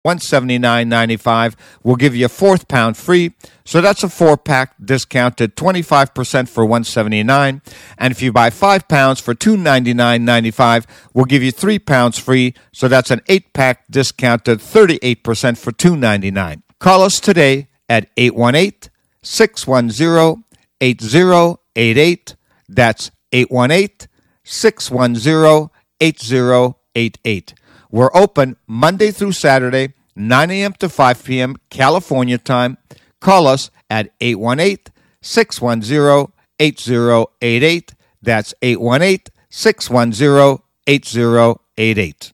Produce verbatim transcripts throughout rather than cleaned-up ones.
one hundred seventy-nine dollars and ninety-five cents. We'll give you a fourth pound free. So that's a four-pack discounted twenty-five percent for one hundred seventy-nine dollars. And if you buy five pounds for two hundred ninety-nine dollars and ninety-five cents, we'll give you three pounds free. So that's an eight-pack discounted thirty-eight percent for two hundred ninety-nine dollars. Call us today at eight one eight, six one zero, eight zero eight eight. That's eight one eight, six one zero, eight zero eight eight. We're open Monday through Saturday, nine a.m. to five p.m. California time. Call us at eight one eight, six one zero, eight zero eight eight. That's eight one eight, six one zero, eight zero eight eight.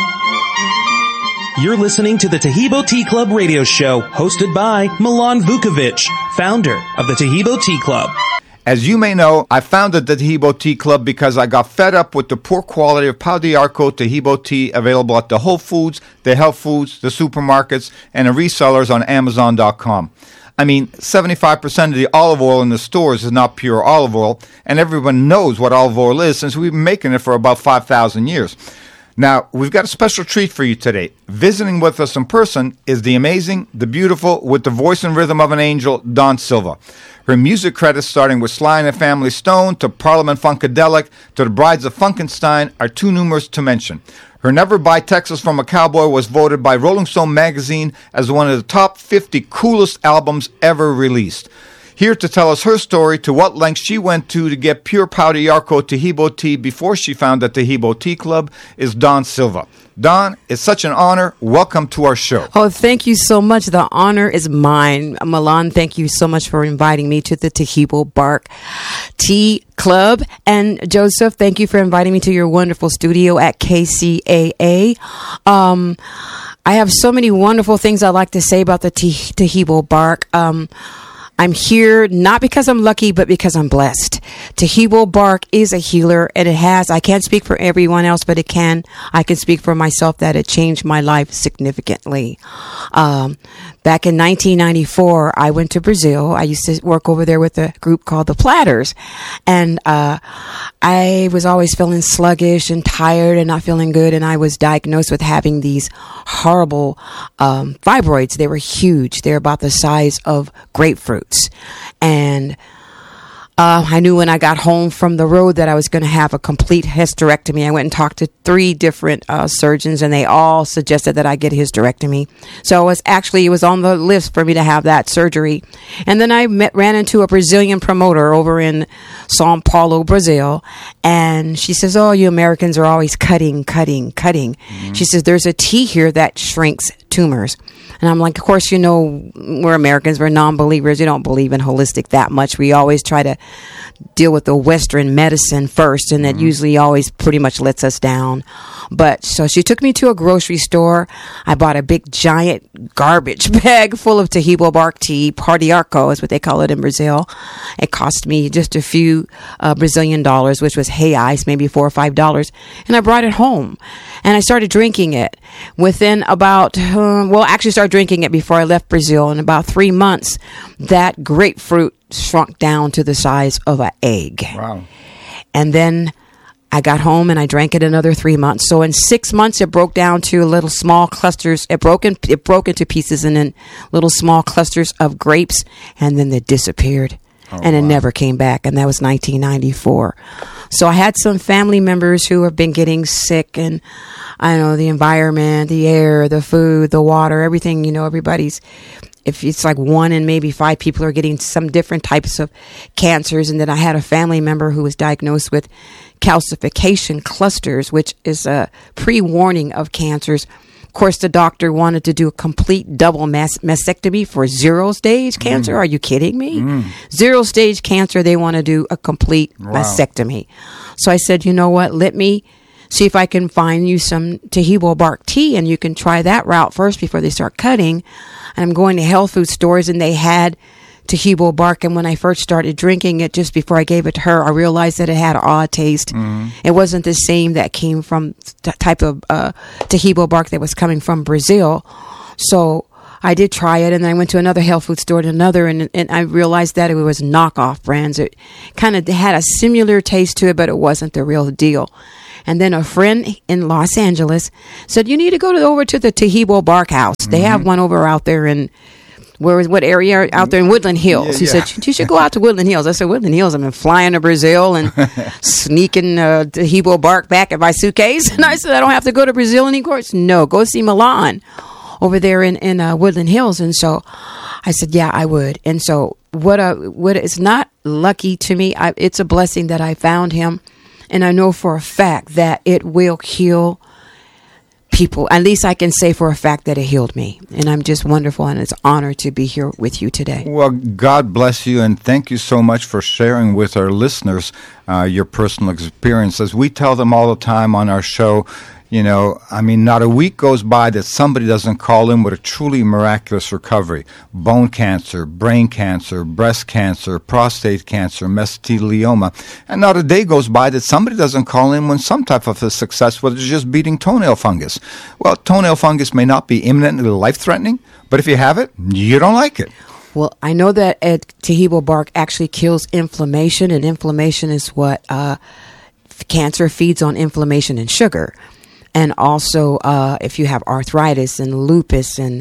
You're listening to the Taheebo Tea Club radio show, hosted by Milan Vukovic, founder of the Taheebo Tea Club. As you may know, I founded the Taheebo Tea Club because I got fed up with the poor quality of Pau d'Arco Taheebo tea available at the Whole Foods, the health foods, the supermarkets, and the resellers on Amazon dot com. I mean, seventy-five percent of the olive oil in the stores is not pure olive oil, and everyone knows what olive oil is since we've been making it for about five thousand years. Now, we've got a special treat for you today. Visiting with us in person is the amazing, the beautiful, with the voice and rhythm of an angel, Dawn Silva. Her music credits, starting with Sly and the Family Stone to Parliament Funkadelic to the Brides of Funkenstein, are too numerous to mention. Her Never Buy Texas from a Cowboy was voted by Rolling Stone magazine as one of the top fifty coolest albums ever released. Here to tell us her story, to what lengths she went to to get pure Pau d'Arco Taheebo tea before she founded the Taheebo Tea Club, is Dawn Silva. Dawn, it's such an honor. Welcome to our show. Oh, thank you so much. The honor is mine. Milan, thank you so much for inviting me to the Taheebo Bark Tea Club. And Joseph, thank you for inviting me to your wonderful studio at K C A A. Um, I have so many wonderful things I'd like to say about the Taheebo Bark. Um, I'm here not because I'm lucky, but because I'm blessed. Taheebo Bark is a healer, and it has, I can't speak for everyone else, but it can. I can speak for myself that it changed my life significantly. Um, back in nineteen ninety-four, I went to Brazil. I used to work over there with a group called the Platters. And uh, I was always feeling sluggish and tired and not feeling good. And I was diagnosed with having these horrible um, fibroids. They were huge. They're about the size of grapefruits. And uh, I knew when I got home from the road that I was going to have a complete hysterectomy. I went and talked to three different uh, surgeons, and they all suggested that I get a hysterectomy. So it was actually, it was on the list for me to have that surgery. And then I met, ran into a Brazilian promoter over in Sao Paulo, Brazil. And she says, oh, you Americans are always cutting, cutting, cutting. Mm-hmm. She says, there's a tea here that shrinks tumors. And I'm like, of course, you know, we're Americans, we're non-believers. We don't believe in holistic that much. We always try to deal with the Western medicine first, and that mm-hmm. usually always pretty much lets us down. But so she took me to a grocery store. I bought a big giant garbage bag full of Taheebo Bark tea. Pau d'Arco is what they call it in Brazil. It cost me just a few uh, Brazilian dollars, which was reais, maybe four or five dollars. And I brought it home, and I started drinking it. Within about, uh, well, actually started drinking it before I left Brazil. In about three months, that grapefruit shrunk down to the size of an egg. Wow. And then I got home and I drank it another three months. So in six months, it broke down to little small clusters. It broke in, it broke into pieces and then little small clusters of grapes, and then they disappeared. Oh, and it wow. never came back. And that was nineteen ninety-four. So I had some family members who have been getting sick, and I don't know, the environment, the air, the food, the water, everything, you know, everybody's, if it's like one in maybe five people are getting some different types of cancers. And then I had a family member who was diagnosed with calcification clusters, which is a pre-warning of cancers. Of course, the doctor wanted to do a complete double mas- mastectomy for zero stage cancer. Mm. Are you kidding me? Mm. Zero stage cancer, they want to do a complete wow. mastectomy. So I said, you know what? Let me see if I can find you some Taheebo Bark tea, and you can try that route first before they start cutting. And I'm going to health food stores, and they had Taheebo Bark. And when I first started drinking it, just before I gave it to her, I realized that it had an odd taste. Mm-hmm. It wasn't the same that came from the type of uh, Taheebo Bark that was coming from Brazil. So I did try it, and then I went to another health food store and another, and, and I realized that it was knockoff brands. It kind of had a similar taste to it, but it wasn't the real deal. And then a friend in Los Angeles said, you need to go to, over to the Taheebo Bark House. Mm-hmm. They have one over out there in, where is what area out there in Woodland Hills? Yeah, he yeah. said, you should go out to Woodland Hills. I said, Woodland Hills? I've been flying to Brazil and sneaking uh, Taheebo bark back in my suitcase. And I said, I don't have to go to Brazil anymore. No, go see Milan over there in, in uh, Woodland Hills. And so I said, yeah, I would. And so what a, what it's not lucky to me. I, it's a blessing that I found him. And I know for a fact that it will heal people. At least I can say for a fact that it healed me. And I'm just wonderful, and it's an honor to be here with you today. Well, God bless you, and thank you so much for sharing with our listeners uh, your personal experiences. We tell them all the time on our show, you know, I mean, not a week goes by that somebody doesn't call in with a truly miraculous recovery. Bone cancer, brain cancer, breast cancer, prostate cancer, mesothelioma. And not a day goes by that somebody doesn't call in with some type of a success, whether it's just beating toenail fungus. Well, toenail fungus may not be imminently life-threatening, but if you have it, you don't like it. Well, I know that Taheebo bark actually kills inflammation, and inflammation is what uh, cancer feeds on, inflammation and sugar. And also, uh, if you have arthritis and lupus and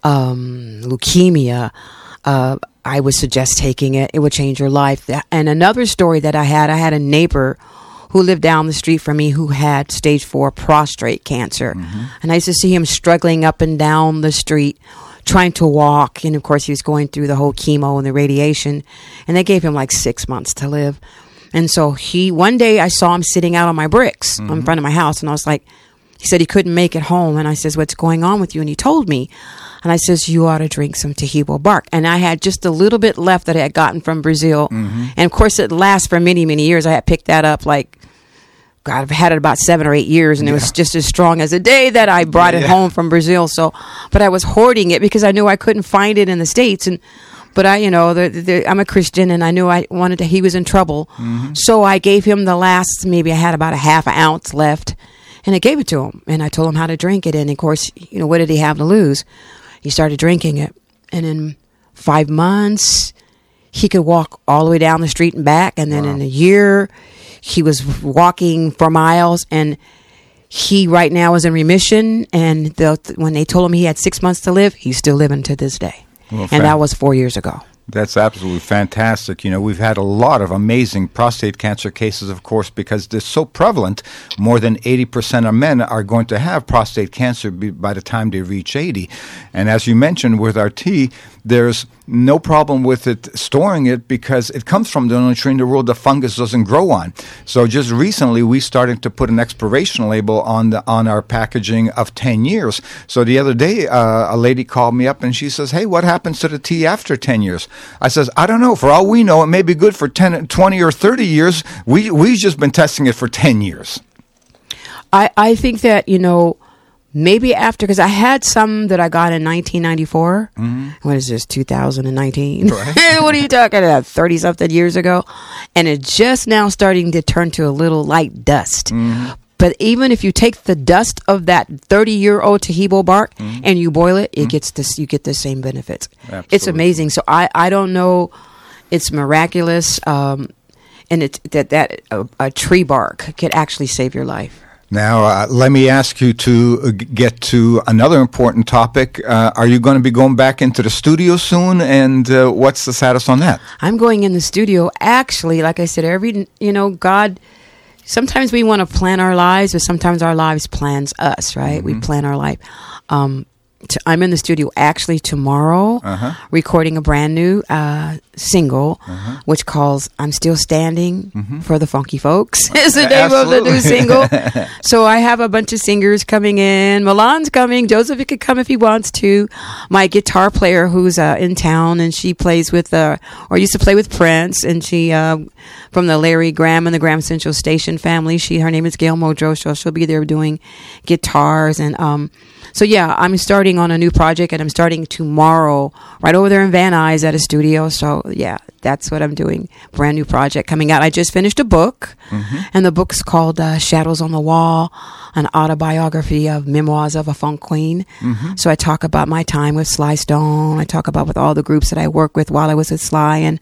um, leukemia, uh, I would suggest taking it. It would change your life. And another story that I had, I had a neighbor who lived down the street from me who had stage four prostate cancer. Mm-hmm. And I used to see him struggling up and down the street, trying to walk. And, of course, he was going through the whole chemo and the radiation. And they gave him like six months to live. And so he, one day I saw him sitting out on my bricks mm-hmm. in front of my house. And I was like, he said he couldn't make it home. And I says, what's going on with you? And he told me. And I says, you ought to drink some Taheebo bark. And I had just a little bit left that I had gotten from Brazil. Mm-hmm. And, of course, it lasts for many, many years. I had picked that up like, God, I've had it about seven or eight years. And yeah. it was just as strong as the day that I brought yeah. it home from Brazil. So, but I was hoarding it because I knew I couldn't find it in the States. And But I, you know, the, the, I'm a Christian, and I knew I wanted to, he was in trouble. Mm-hmm. So I gave him the last, maybe I had about a half an ounce left. And I gave it to him, and I told him how to drink it. And, of course, you know, what did he have to lose? He started drinking it. And in five months, he could walk all the way down the street and back. And then wow. in a year, he was walking for miles. And he right now is in remission. And the, when they told him he had six months to live, he's still living to this day. Well, and that was four years ago. That's absolutely fantastic. You know, we've had a lot of amazing prostate cancer cases, of course, because they're so prevalent. More than eighty percent of men are going to have prostate cancer by the time they reach eighty. And as you mentioned with our tea, there's no problem with it storing it because it comes from the only tree in the world the fungus doesn't grow on. So just recently, we started to put an expiration label on the on our packaging of ten years. So the other day, uh, a lady called me up and she says, hey, what happens to the tea after ten years? I says, I don't know. For all we know, it may be good for ten, twenty, or thirty years. We, we've just been testing it for ten years. I, I think that, you know, maybe after, because I had some that I got in nineteen ninety-four. Mm-hmm. What is this, two thousand nineteen? Right. What are you talking about, thirty-something years ago? And it's just now starting to turn to a little light dust. Mm-hmm. But even if you take the dust of that thirty-year-old Taheebo bark mm-hmm. and you boil it, it mm-hmm. gets this. You get the same benefits. Absolutely. It's amazing. So I, I don't know. It's miraculous. Um, and it's that, that a, a tree bark could actually save your life. Now, uh, let me ask you to get to another important topic. Uh, are you going to be going back into the studio soon? And uh, what's the status on that? I'm going in the studio. Actually, like I said, every, you know, God, sometimes we want to plan our lives, but sometimes our lives plans us, right? Mm-hmm. We plan our life. Um, t- I'm in the studio actually tomorrow, uh-huh. recording a brand new uh, single, uh-huh. which calls I'm Still Standing mm-hmm. for the Funky Folks. Is the name Absolutely. Of the new single. So I have a bunch of singers coming in. Milan's coming. Joseph, he could come if he wants to. My guitar player who's uh, in town, and she plays with, uh, or used to play with Prince, and she, uh, from the Larry Graham and the Graham Central Station family. She, her name is Gail Modro, so she'll be there doing guitars. And um, so, yeah, I'm starting on a new project, and I'm starting tomorrow right over there in Van Nuys at a studio. So, yeah, that's what I'm doing. Brand new project coming out. I just finished a book, mm-hmm. and the book's called uh, Shadows on the Wall, an autobiography of memoirs of a funk queen. Mm-hmm. So I talk about my time with Sly Stone. I talk about with all the groups that I worked with while I was with Sly, and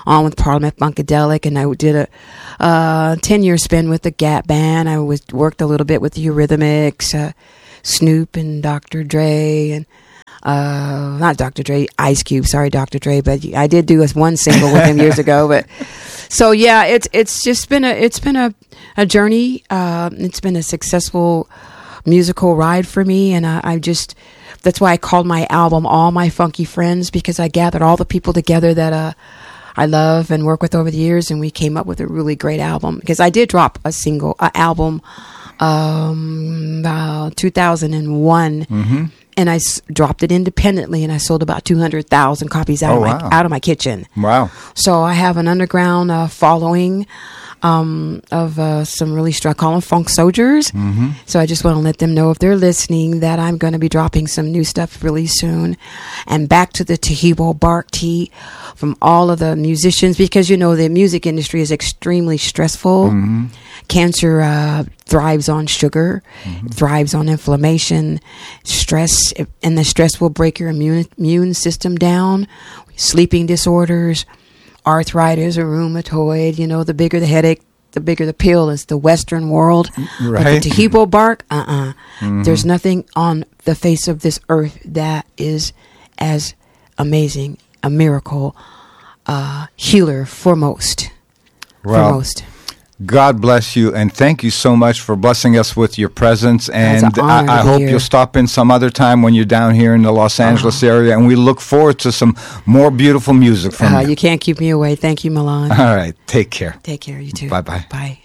on with Parliament Funkadelic, and I did a uh, ten-year spin with the Gap Band. I was worked a little bit with the Eurythmics, uh, Snoop and Doctor Dre, and uh, not Doctor Dre, Ice Cube. Sorry, Doctor Dre, but I did do a one single with him years ago. But so yeah, it's it's just been a it's been a a journey. Uh, it's been a successful musical ride for me, and I, I just. That's why I called my album All My Funky Friends, because I gathered all the people together that uh, I love and work with over the years, and we came up with a really great album. Because I did drop a single, an album, um, uh, two thousand one, mm-hmm. and I s- dropped it independently, and I sold about two hundred thousand copies out, oh, of my, wow. out of my kitchen. Wow. So I have an underground uh, following um, of uh, some really strong, I call them funk soldiers. Mm-hmm. So I just want to let them know, if they're listening, that I'm going to be dropping some new stuff really soon. And back to the Taheebo Bark tea from all of the musicians, because, you know, the music industry is extremely stressful. Mm-hmm. Cancer uh, thrives on sugar, mm-hmm. thrives on inflammation, stress, and the stress will break your immune, immune system down. Sleeping disorders, arthritis or rheumatoid, you know, the bigger the headache, the bigger the pill is the Western world. Right. But the Taheebo Bark, uh-uh. Mm-hmm. There's nothing on the face of this earth that is as amazing, a miracle, uh, healer for most. Well, for most. God bless you, and thank you so much for blessing us with your presence. And It's an honor I, I to be hope here. you'll stop in some other time when you're down here in the Los Angeles Uh-huh. area, and we look forward to some more beautiful music from Uh, you. you can't keep me away. Thank you, Milan. All right, take care. Take care, you too. Bye-bye. Bye.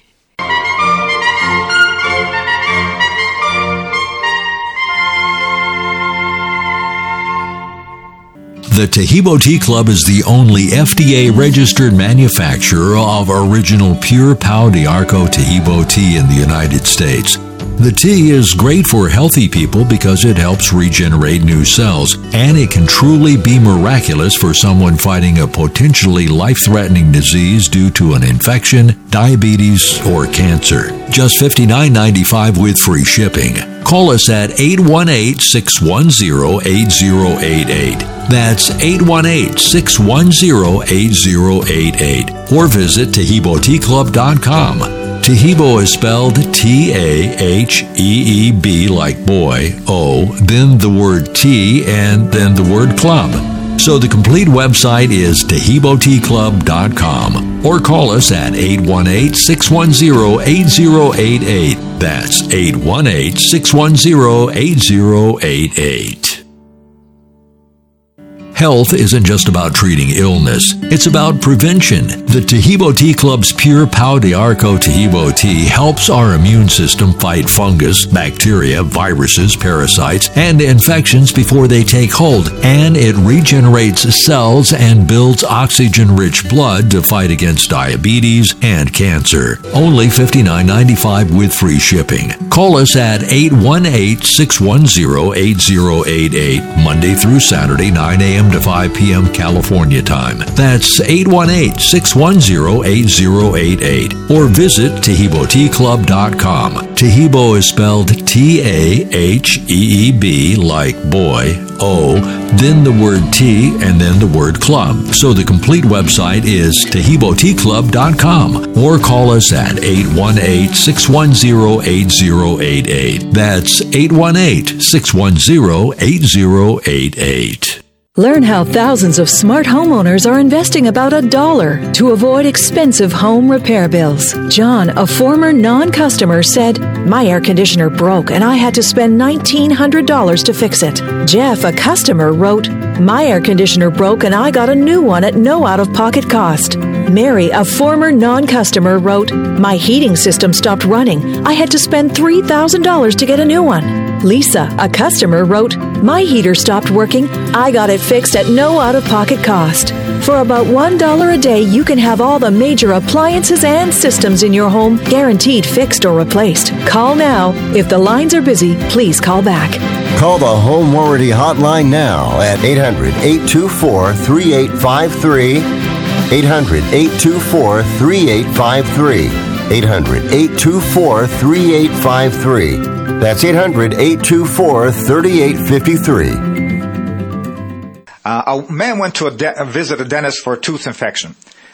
The Taheebo Tea Club is the only F D A-registered manufacturer of original pure Pau d'Arco Taheebo tea in the United States. The tea is great for healthy people because it helps regenerate new cells, and it can truly be miraculous for someone fighting a potentially life-threatening disease due to an infection, diabetes, or cancer. Just fifty-nine ninety-five with free shipping. Call us at eight one eight, six one zero, eight zero eight eight. That's eight one eight, six one zero, eight zero eight eight. Or visit Taheebo Tea Club dot com. Taheebo is spelled T A H E E B like boy, O, then the word tea, and then the word club. So the complete website is Taheebo Tea Club dot com. Or call us at eight one eight, six one zero, eight zero eight eight. That's eight one eight, six one zero, eight zero eight eight. Health isn't just about treating illness, it's about prevention. The Taheebo Tea Club's pure Pau d'Arco Taheebo tea helps our immune system fight fungus, bacteria, viruses, parasites, and infections before they take hold, and it regenerates cells and builds oxygen-rich blood to fight against diabetes and cancer. Only fifty-nine ninety-five with free shipping. Call us at eight one eight, six one zero, eight zero eight eight, Monday through Saturday, nine a.m. to five p.m. California time. That's eight one eight, six one zero, eight zero eight eight. Or visit Taheebo Tea Club dot com. Taheebo is spelled T A H E E B like boy, O, then the word tea, and then the word club. So the complete website is Taheebo Tea Club dot com. Or call us at eight one eight, six one zero, eight zero eight eight. That's eight one eight, six one zero, eight zero eight eight. Learn how thousands of smart homeowners are investing about a dollar to avoid expensive home repair bills. John, a former non-customer, said, "My air conditioner broke and I had to spend nineteen hundred dollars to fix it." Jeff, a customer, wrote, "My air conditioner broke and I got a new one at no out-of-pocket cost." Mary, a former non-customer, wrote, "My heating system stopped running. I had to spend three thousand dollars to get a new one." Lisa, a customer, wrote, "My heater stopped working. I got it fixed at no out-of-pocket cost." For about one dollar a day, you can have all the major appliances and systems in your home guaranteed fixed or replaced. Call now. If the lines are busy, please call back. Call the Home Warranty Hotline now at eight hundred, eight two four, three eight five three. eight hundred, eight two four, three eight five three. eight hundred, eight two four, three eight five three. That's eight hundred, eight two four, three eight five three. Uh, a man went to a, de- a visit a dentist for a tooth infection.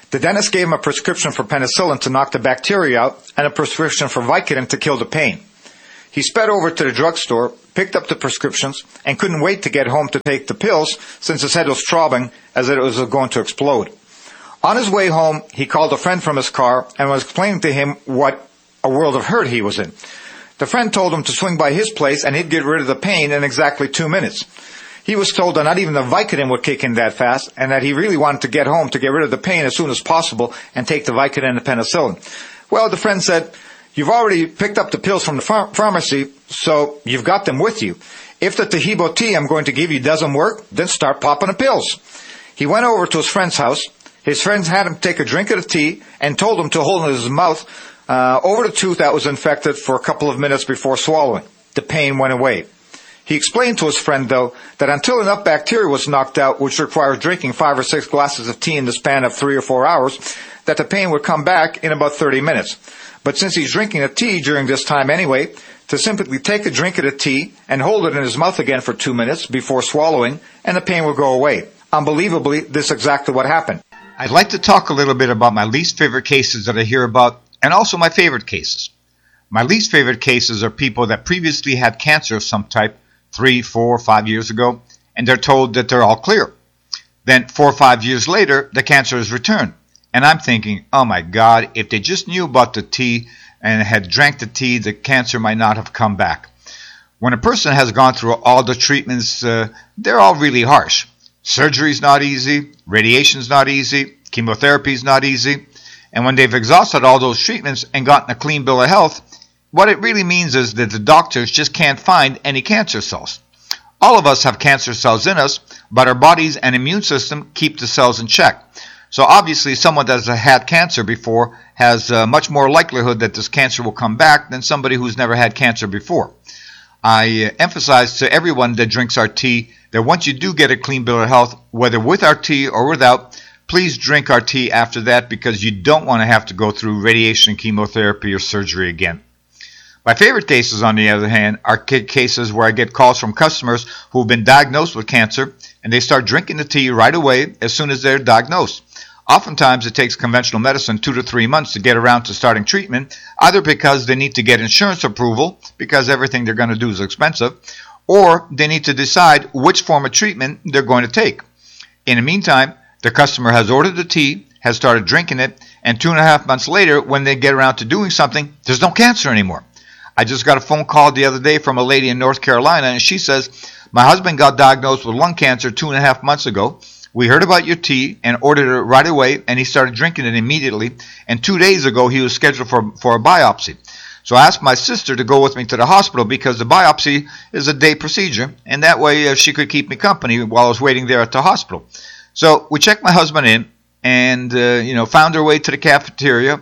The dentist gave him a prescription for penicillin to knock the bacteria out and a prescription for Vicodin to kill the pain. He sped over to the drugstore, picked up the prescriptions, and couldn't wait to get home to take the pills since his head was throbbing as if it was going to explode. On his way home, he called a friend from his car and was explaining to him what a world of hurt he was in. The friend told him to swing by his place and he'd get rid of the pain in exactly two minutes. He was told that not even the Vicodin would kick in that fast and that he really wanted to get home to get rid of the pain as soon as possible and take the Vicodin and the penicillin. Well, the friend said, "You've already picked up the pills from the ph- pharmacy, so you've got them with you. If the Taheebo tea I'm going to give you doesn't work, then start popping the pills." He went over to his friend's house. His friend had him take a drink of the tea and told him to hold in his mouth uh, over the tooth that was infected for a couple of minutes before swallowing. The pain went away. He explained to his friend, though, that until enough bacteria was knocked out, which requires drinking five or six glasses of tea in the span of three or four hours, that the pain would come back in about thirty minutes. But since he's drinking the tea during this time anyway, to simply take a drink of the tea and hold it in his mouth again for two minutes before swallowing, and the pain will go away. Unbelievably, this is exactly what happened. I'd like to talk a little bit about my least favorite cases that I hear about, and also my favorite cases. My least favorite cases are people that previously had cancer of some type, three, four, five years ago, and they're told that they're all clear. Then four or five years later, the cancer has returned. And I'm thinking, oh my God, if they just knew about the tea and had drank the tea, the cancer might not have come back. When a person has gone through all the treatments, uh, they're all really harsh. Surgery's not easy, radiation's not easy, chemotherapy's not easy. And when they've exhausted all those treatments and gotten a clean bill of health, what it really means is that the doctors just can't find any cancer cells. All of us have cancer cells in us, but our bodies and immune system keep the cells in check. So obviously someone that has had cancer before has uh, much more likelihood that this cancer will come back than somebody who's never had cancer before. I uh, emphasize to everyone that drinks our tea that once you do get a clean bill of health, whether with our tea or without, please drink our tea after that because you don't want to have to go through radiation, chemotherapy, or surgery again. My favorite cases, on the other hand, are cases where I get calls from customers who have been diagnosed with cancer and they start drinking the tea right away as soon as they're diagnosed. Oftentimes it takes conventional medicine two to three months to get around to starting treatment, either because they need to get insurance approval because everything they're going to do is expensive, or they need to decide which form of treatment they're going to take. In the meantime, the customer has ordered the tea, has started drinking it, and two and a half months later, when they get around to doing something, there's no cancer anymore. I just got a phone call the other day from a lady in North Carolina, and she says, "My husband got diagnosed with lung cancer two and a half months ago. We heard about your tea and ordered it right away, and he started drinking it immediately. And two days ago, he was scheduled for, for a biopsy. So I asked my sister to go with me to the hospital because the biopsy is a day procedure, and that way uh, she could keep me company while I was waiting there at the hospital. So we checked my husband in and, uh, you know, found our way to the cafeteria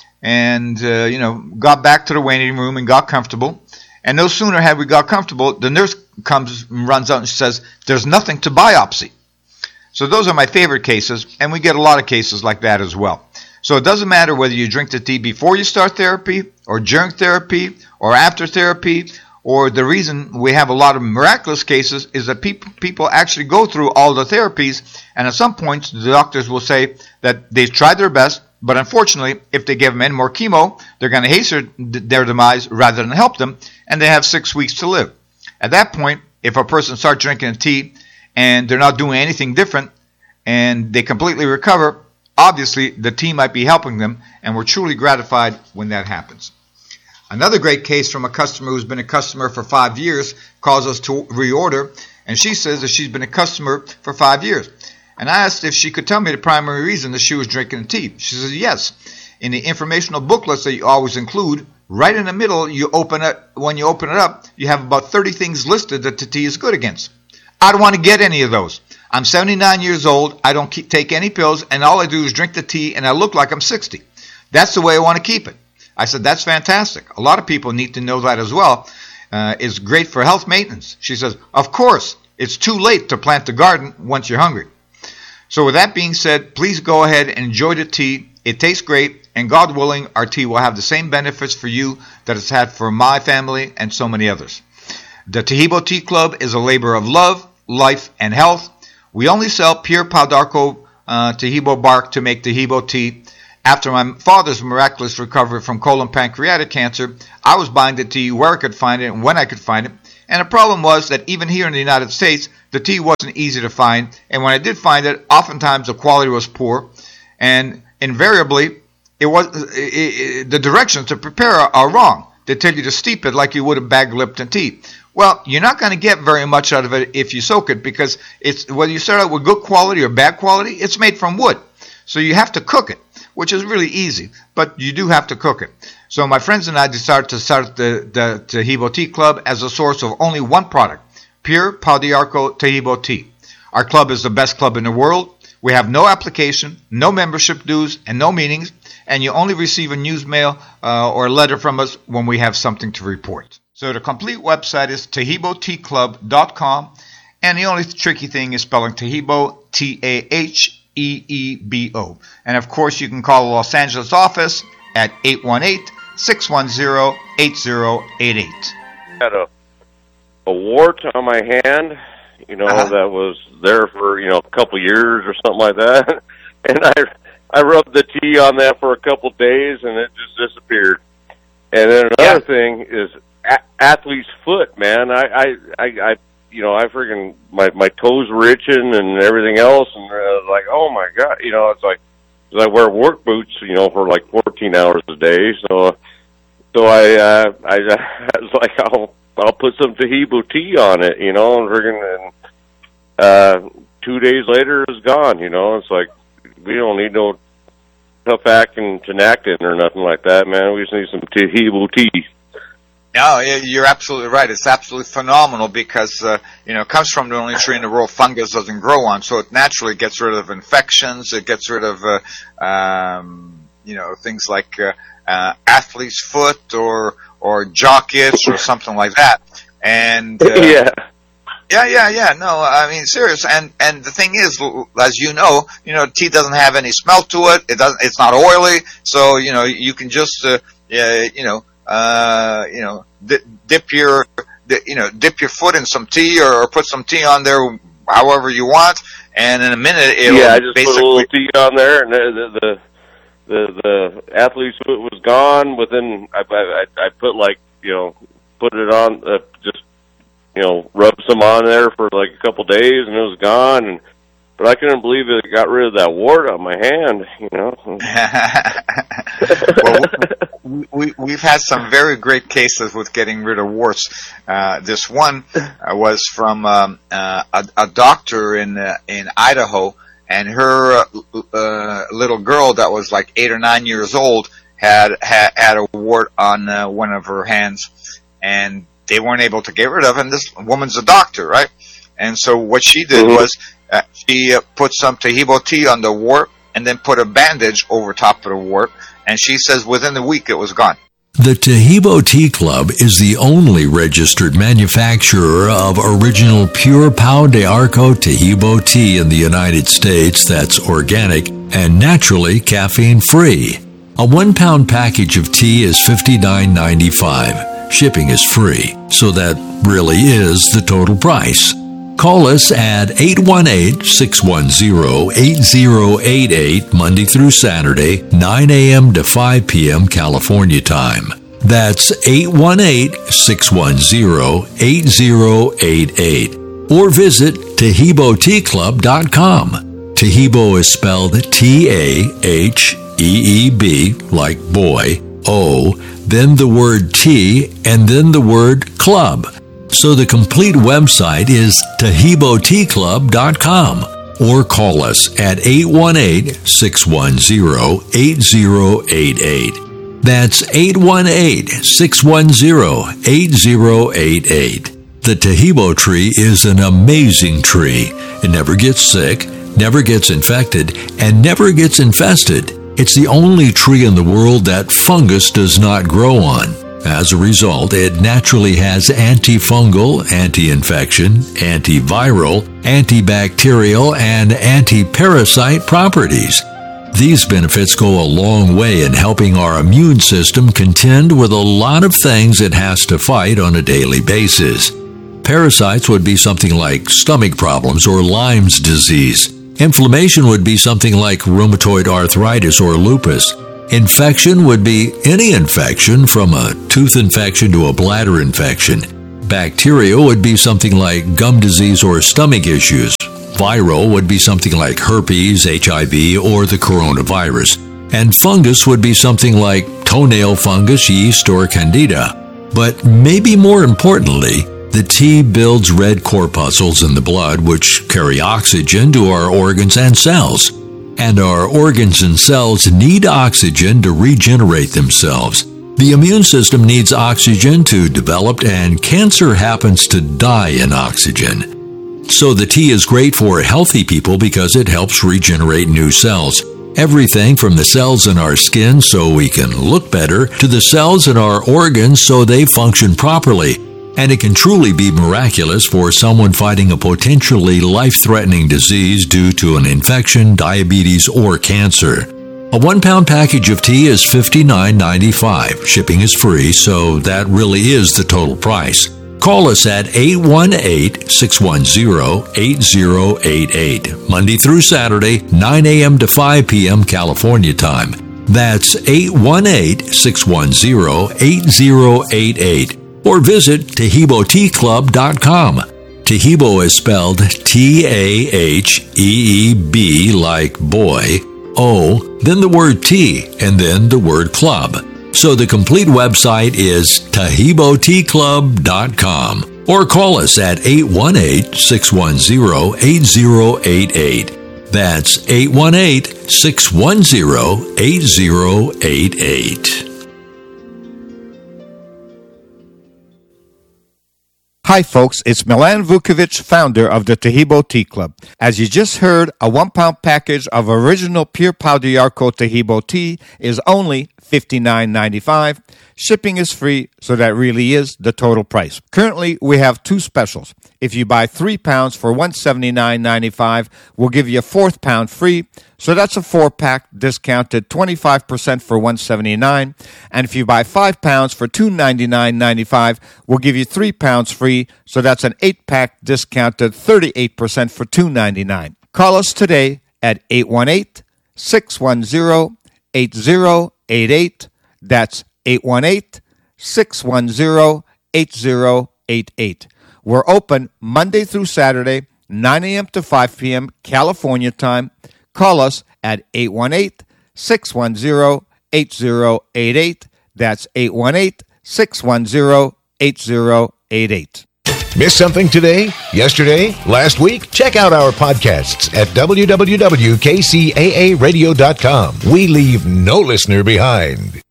and, uh, you know, got back to the waiting room and got comfortable. And no sooner had we got comfortable, the nurse comes and runs out and says, "There's nothing to biopsy." So those are my favorite cases, and we get a lot of cases like that as well. So it doesn't matter whether you drink the tea before you start therapy, or during therapy, or after therapy, or the reason we have a lot of miraculous cases is that people people actually go through all the therapies, and at some point the doctors will say that they've tried their best, but unfortunately, if they give them any more chemo, they're going to hasten their demise rather than help them, and they have six weeks to live. At that point, if a person starts drinking a tea and they're not doing anything different, and they completely recover, obviously the tea might be helping them, and we're truly gratified when that happens. Another great case from a customer who's been a customer for five years calls us to reorder, and she says that she's been a customer for five years. And I asked if she could tell me the primary reason that she was drinking the tea. She says yes. In the informational booklets that you always include, right in the middle, you open it. When you open it up, you have about thirty things listed that the tea is good against. I don't want to get any of those. I'm seventy-nine years old. I don't keep, take any pills, and all I do is drink the tea, and I look like I'm sixty. That's the way I want to keep it. I said, that's fantastic. A lot of people need to know that as well. Uh, it's great for health maintenance. She says, of course, it's too late to plant the garden once you're hungry. So with that being said, please go ahead and enjoy the tea. It tastes great, and God willing, our tea will have the same benefits for you that it's had for my family and so many others. The Taheebo Tea Club is a labor of love, life, and health. We only sell pure Pau d'Arco uh, Taheebo bark to make Taheebo tea. After my father's miraculous recovery from colon pancreatic cancer, I was buying the tea where I could find it and when I could find it. And the problem was that even here in the United States, the tea wasn't easy to find. And when I did find it, oftentimes the quality was poor. And invariably, it was it, it, the directions to prepare are, are wrong. They tell you to steep it like you would a bagged Lipton tea. Well, you're not going to get very much out of it if you soak it, because it's whether you start out with good quality or bad quality, it's made from wood. So you have to cook it, which is really easy, but you do have to cook it. So my friends and I decided to start the, the Taheebo Tea Club as a source of only one product, pure Pau d'Arco Taheebo tea. Our club is the best club in the world. We have no application, no membership dues, and no meetings, and you only receive a news mail uh, or a letter from us when we have something to report. So the complete website is taheebo tea club dot com, and the only tricky thing is spelling Taheebo, T A H E E B O. And of course, you can call the Los Angeles office at eight one eight, six one zero, eight zero eight eight. I had a, a wart on my hand, you know, uh-huh. that was there for, you know, a couple years or something like that. And I I rubbed the tea on that for a couple days, and it just disappeared. And then another yeah. thing is a- athlete's foot, man. I, I, I, I you know, I freaking, my, my toes were itching and everything else, and I was like, oh my God, you know, it's like, cause I wear work boots, you know, for like fourteen hours a day, so, so I, uh, I, I was like, I'll, I'll put some Taheebo tea on it, you know, and freaking, and, uh, two days later it was gone, you know, it's like, we don't need no tough acting Tinactin or nothing like that, man, we just need some Taheebo tea. No, you're absolutely right. It's absolutely phenomenal because, uh, you know, it comes from the only tree in the world fungus doesn't grow on, so it naturally gets rid of infections. It gets rid of, uh, um, you know, things like uh, uh, athlete's foot or or jock itch or something like that. And uh, yeah, yeah, yeah, yeah. No, I mean, serious. And and the thing is, as you know, you know, tea doesn't have any smell to it. It doesn't. It's not oily, so you know, you can just, uh, yeah, you know. Uh, you know, dip, dip your, dip, you know, dip your foot in some tea, or, or put some tea on there, however you want, and in a minute it'll yeah, I just basically put a little tea on there, and the the the, the athlete's foot was gone within. I, I I put like you know, put it on, uh, just you know, rub some on there for like a couple days, and it was gone. And but I couldn't believe it got rid of that wart on my hand, you know. Well, we, we've had some very great cases with getting rid of warts. Uh, this one uh, was from um, uh, a, a doctor in uh, in Idaho, and her uh, uh, little girl that was like eight or nine years old had had, had a wart on uh, one of her hands, and they weren't able to get rid of it. And this woman's a doctor, right? And so what she did mm-hmm. was uh, she uh, put some Taheebo tea on the wart and then put a bandage over top of the wart. And she says within a week it was gone. The Taheebo Tea Club is the only registered manufacturer of original pure Pau d'Arco Taheebo tea in the United States that's organic and naturally caffeine-free. A one-pound package of tea is fifty-nine ninety-five. Shipping is free, so that really is the total price. Call us at eight one eight, six one zero, eight zero eight eight Monday through Saturday, nine a.m. to five p.m. California time. That's eight one eight, six one zero, eight zero eight eight. Or visit taheebo tea club dot com. Taheebo is spelled T A H E E B, like boy, O, then the word tea, and then the word club. So the complete website is taheebo tea club dot com, or call us at eight one eight, six one zero, eight zero eight eight. That's eight one eight, six one zero, eight zero eight eight. The Taheebo tree is an amazing tree. It never gets sick, never gets infected, and never gets infested. It's the only tree in the world that fungus does not grow on. As a result, it naturally has antifungal, anti-infection, antiviral, antibacterial, and anti-parasite properties. These benefits go a long way in helping our immune system contend with a lot of things it has to fight on a daily basis. Parasites would be something like stomach problems or Lyme's disease. Inflammation would be something like rheumatoid arthritis or lupus. Infection would be any infection, from a tooth infection to a bladder infection. Bacteria would be something like gum disease or stomach issues. Viral would be something like herpes, H I V, or the coronavirus. And fungus would be something like toenail fungus, yeast, or candida. But maybe more importantly, the tea builds red corpuscles in the blood, which carry oxygen to our organs and cells. And our organs and cells need oxygen to regenerate themselves. The immune system needs oxygen to develop, and cancer happens to die in oxygen. So the tea is great for healthy people because it helps regenerate new cells. Everything from the cells in our skin so we can look better to the cells in our organs so they function properly. And it can truly be miraculous for someone fighting a potentially life-threatening disease due to an infection, diabetes, or cancer. A one-pound package of tea is fifty-nine ninety-five. Shipping is free, so that really is the total price. Call us at eight one eight, six one zero, eight zero eight eight. Monday through Saturday, nine a.m. to five p.m. California time. That's eight one eight, six one zero, eight zero eight eight. Or visit Taheebo Tea Club dot com. Taheebo is spelled T A H E E B like boy, O, then the word tea, and then the word club. So the complete website is Taheebo Tea Club dot com. Or call us at eight one eight, six one zero, eight zero eight eight. That's eight one eight, six one zero, eight zero eight eight. Hi folks, it's Milan Vukovic, founder of the Taheebo Tea Club. As you just heard, a one-pound package of original Pure Pau d'Arco Taheebo tea is only fifty-nine ninety-five. Shipping is free, so that really is the total price. Currently, we have two specials. If you buy three pounds for one hundred seventy-nine ninety-five, we'll give you a fourth pound free. So that's a four-pack discounted twenty-five percent for one hundred seventy-nine dollars. And if you buy five pounds for two hundred ninety-nine ninety-five, we'll give you three pounds free. So that's an eight-pack discounted thirty-eight percent for two hundred ninety-nine dollars. Call us today at eight one eight, six one zero, eight zero eight eight. That's eight one eight, six one zero, eight zero eight eight. We're open Monday through Saturday, nine a.m. to five p.m. California time. Call us at eight one eight, six one zero, eight zero eight eight. That's eight one eight, six one zero, eight zero eight eight. Miss something today, yesterday, last week? Check out our podcasts at w w w dot k c a a radio dot com. We leave no listener behind.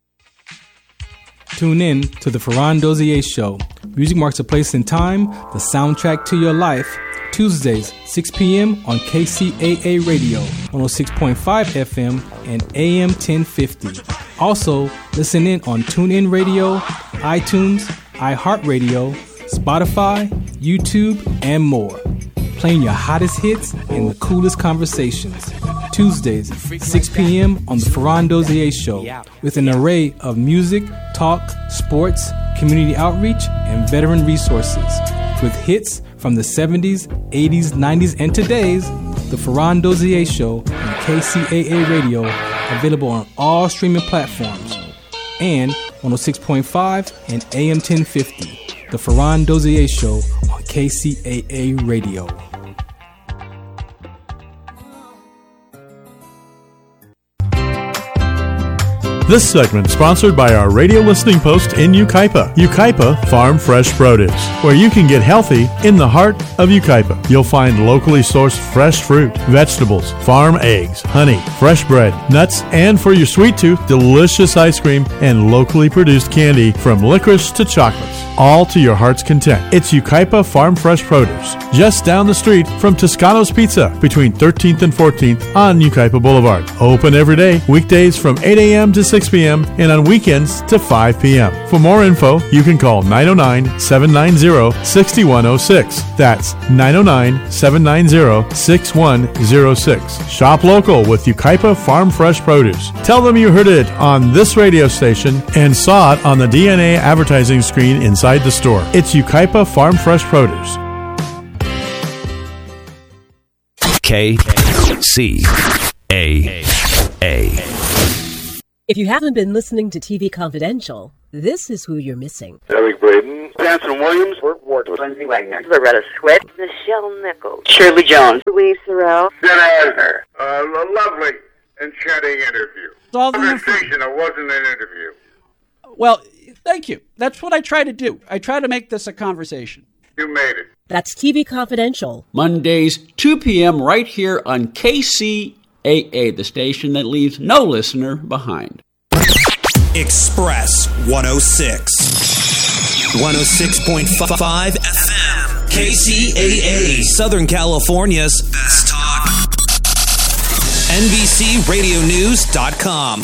Tune in to the Ferran Dozier Show. Music marks a place in time, the soundtrack to your life. Tuesdays, six p.m. on K C A A Radio, one oh six point five F M and A M ten fifty. Also, listen in on TuneIn Radio, iTunes, iHeartRadio, Spotify, YouTube, and more. Playing your hottest hits and the coolest conversations. Tuesdays, six p.m. on the Ferran Dozier Show, with an array of music, talk, sports, community outreach, and veteran resources. With hits from the seventies, eighties, nineties, and today's, the Ferran Dozier Show on K C A A Radio, available on all streaming platforms, and one oh six point five and A M ten fifty. The Ferran Dozier Show on K C A A Radio. This segment is sponsored by our radio listening post in Yucaipa, Yucaipa Farm Fresh Produce, where you can get healthy in the heart of Yucaipa. You'll find locally sourced fresh fruit, vegetables, farm eggs, honey, fresh bread, nuts, and for your sweet tooth, delicious ice cream and locally produced candy from licorice to chocolates, all to your heart's content. It's Yucaipa Farm Fresh Produce, just down the street from Toscano's Pizza, between thirteenth and fourteenth on Yucaipa Boulevard. Open every day, weekdays from eight a.m. to six p.m. and on weekends to five p.m. For more info, you can call nine oh nine, seven nine zero, six one oh six. That's nine oh nine, seven nine zero, six one oh six. Shop local with Yucaipa Farm Fresh Produce. Tell them you heard it on this radio station and saw it on the D N A advertising screen inside the store. It's Yucaipa Farm Fresh Produce. K C A A. If you haven't been listening to T V Confidential, this is who you're missing. Eric Braden, Anson Williams, Burt Ward, Lindsay Wagner, Loretta Swett, Michelle Nichols, Shirley Jones, Louise Sorrell, Dan Asner. Uh, a lovely, enchanting interview. All the conversation, it wasn't an interview. Well, thank you. That's what I try to do. I try to make this a conversation. You made it. That's T V Confidential. Mondays, two p.m. right here on K C A A, the station that leaves no listener behind. Express one oh six. one oh six point five F M. K C A A, Southern California's best talk. N B C Radio News dot com.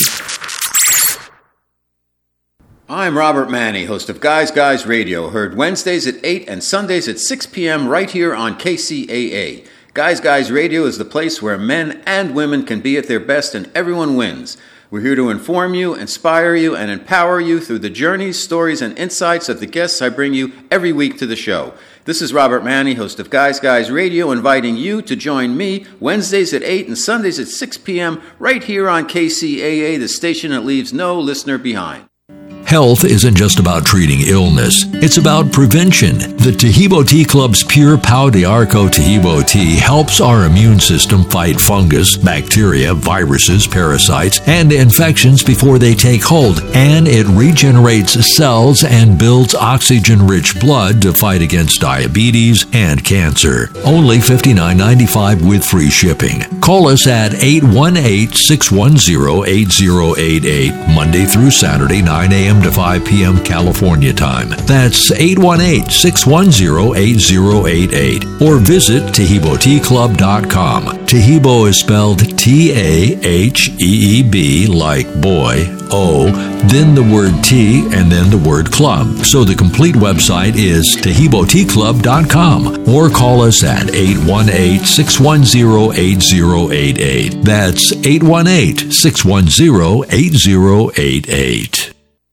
I'm Robert Manny, host of Guys Guys Radio, heard Wednesdays at eight and Sundays at six p.m. right here on K C A A. Guys Guys Radio is the place where men and women can be at their best and everyone wins. We're here to inform you, inspire you, and empower you through the journeys, stories, and insights of the guests I bring you every week to the show. This is Robert Manny, host of Guys Guys Radio, inviting you to join me Wednesdays at eight and Sundays at six p.m. right here on K C A A, the station that leaves no listener behind. Health isn't just about treating illness. It's about prevention. The Taheebo Tea Club's Pure Pau d'Arco Taheebo Tea helps our immune system fight fungus, bacteria, viruses, parasites, and infections before they take hold. And it regenerates cells and builds oxygen-rich blood to fight against diabetes and cancer. Only fifty-nine ninety-five with free shipping. Call us at eight one eight, six one zero, eight zero eight eight, Monday through Saturday, nine a.m. to five p.m. California time. That's eight one eight, six one zero, eight zero eight eight. Or visit Taheebo Tea Club dot com. Taheebo is spelled T A H E E B like boy, O, then the word tea, and then the word club. So the complete website is Taheebo Tea Club dot com. Or call us at eight one eight, six one zero, eight zero eight eight. That's eight one eight, six one zero, eight zero eight eight.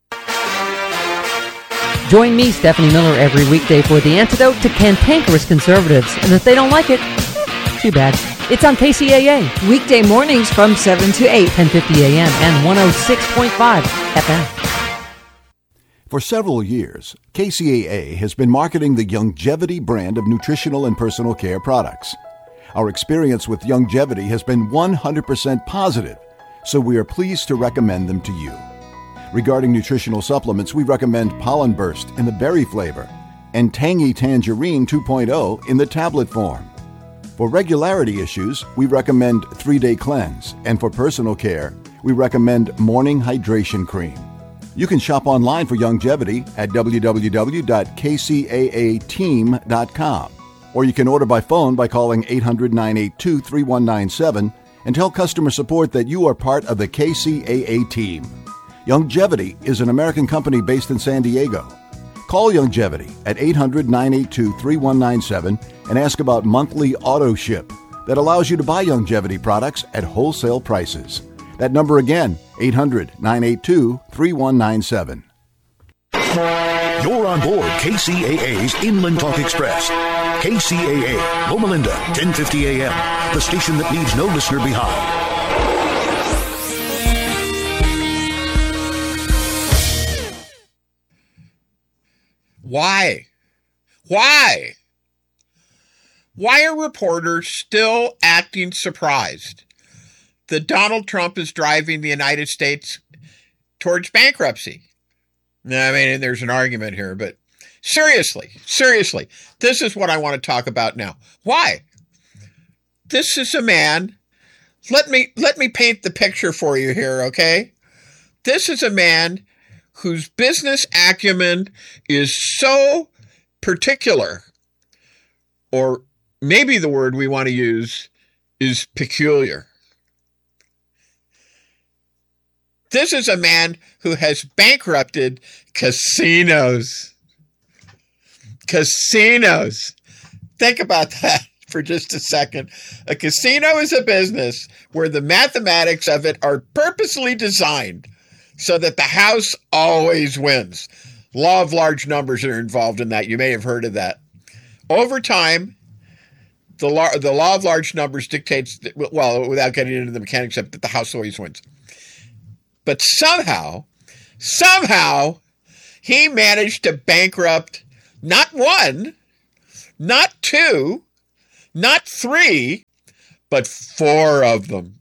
Join me, Stephanie Miller, every weekday for the antidote to cantankerous conservatives. And if they don't like it, too bad. It's on K C A A. Weekday mornings from seven to eight. ten fifty a.m. and one oh six point five F M. For several years, K C A A has been marketing the Youngevity brand of nutritional and personal care products. Our experience with Youngevity has been one hundred percent positive, so we are pleased to recommend them to you. Regarding nutritional supplements, we recommend Pollen Burst in the berry flavor and Tangy Tangerine two point oh in the tablet form. For regularity issues, we recommend three-day Cleanse, and for personal care, we recommend Morning Hydration Cream. You can shop online for Youngevity at w w w dot k c a a team dot com, or you can order by phone by calling eight hundred, nine eight two, three one nine seven and tell customer support that you are part of the K C A A team. Youngevity is an American company based in San Diego. Call Youngevity at eight hundred, nine eight two, three one nine seven and ask about monthly auto ship that allows you to buy Youngevity products at wholesale prices. That number again, eight hundred, nine eight two, three one nine seven. You're on board K C A A's Inland Talk Express. K C A A, Loma Linda, ten fifty a.m., the station that leaves no listener behind. Why? Why? Why are reporters still acting surprised that Donald Trump is driving the United States towards bankruptcy? I mean, there's an argument here, but seriously, seriously, this is what I want to talk about now. Why? This is a man. Let me, let me paint the picture for you here, okay? This is a man whose business acumen is so particular, or maybe the word we want to use is peculiar. This is a man who has bankrupted casinos. Casinos. Think about that for just a second. A casino is a business where the mathematics of it are purposely designed so that the house always wins. Law of large numbers are involved in that. You may have heard of that. Over time, the law, the law of large numbers dictates that, well, without getting into the mechanics of it, that the House always wins. But somehow, somehow, he managed to bankrupt not one, not two, not three, but four of them.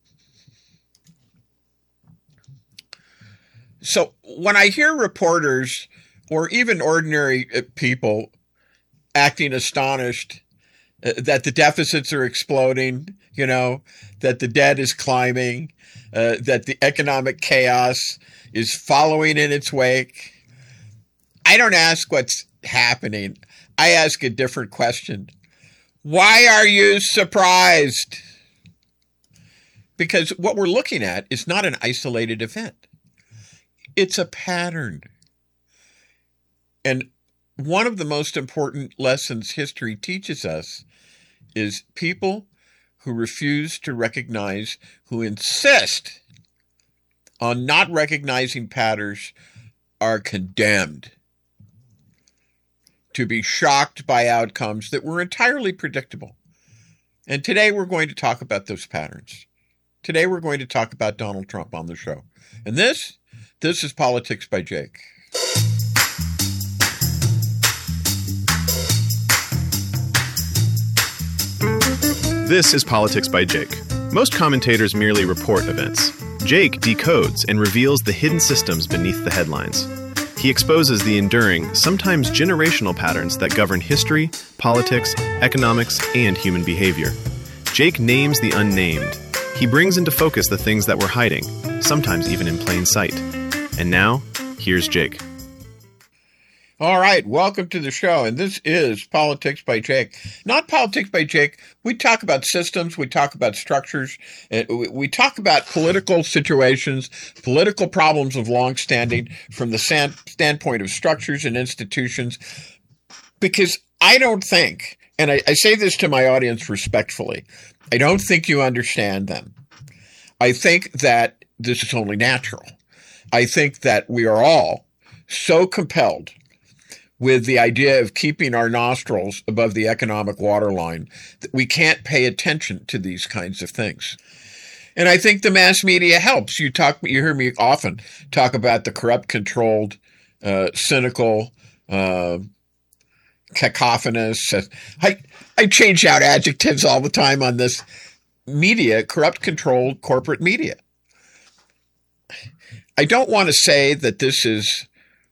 So when I hear reporters or even ordinary people acting astonished uh, that the deficits are exploding, you know, that the debt is climbing, uh, that the economic chaos is following in its wake, I don't ask what's happening. I ask a different question. Why are you surprised? Because what we're looking at is not an isolated event. It's a pattern. And one of the most important lessons history teaches us is people who refuse to recognize, who insist on not recognizing patterns, are condemned to be shocked by outcomes that were entirely predictable. And today we're going to talk about those patterns. Today we're going to talk about Donald Trump on the show. And this, this is Politics by Jake. This is Politics by Jake. Most commentators merely report events. Jake decodes and reveals the hidden systems beneath the headlines. He exposes the enduring, sometimes generational patterns that govern history, politics, economics, and human behavior. Jake names the unnamed. He brings into focus the things that we're hiding, sometimes even in plain sight. And now, here's Jake. All right, welcome to the show, and this is Politics by Jake. Not Politics by Jake. We talk about systems, we talk about structures, and we talk about political situations, political problems of long-standing from the standpoint of structures and institutions, because I don't think, and I, I say this to my audience respectfully, I don't think you understand them. I think that this is only natural. I think that we are all so compelled with the idea of keeping our nostrils above the economic waterline that we can't pay attention to these kinds of things. And I think the mass media helps. You talk, you hear me often talk about the corrupt, controlled, uh, cynical, uh, cacophonous. I, I change out adjectives all the time on this media, corrupt, controlled corporate media. I don't want to say that this is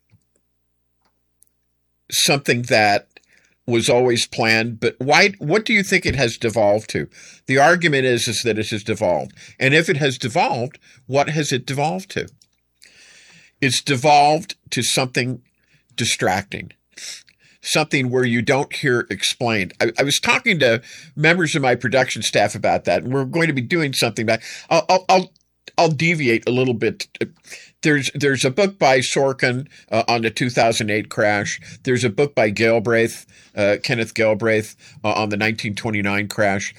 something that was always planned, but why? What do you think it has devolved to? The argument is, is that it has devolved. And if it has devolved, what has it devolved to? It's devolved to something distracting, something where you don't hear explained. I, I was talking to members of my production staff about that, and we're going to be doing something about. I'll, I'll, I'll, I'll deviate a little bit. There's there's a book by Sorkin uh, on the two thousand eight crash. There's a book by Galbraith, uh, Kenneth Galbraith, uh, on the nineteen twenty-nine crash.